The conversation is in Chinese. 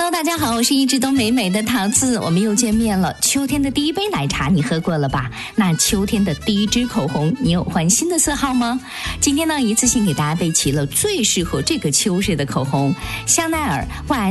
Hello， 大家好，我是一直都美美的桃子，我们又见面了。秋天的第一杯奶茶你喝过了吧？那秋天的第一支口红，你有换新的色号吗？今天呢，一次性给大家备齐了最适合这个秋日的口红，香奈儿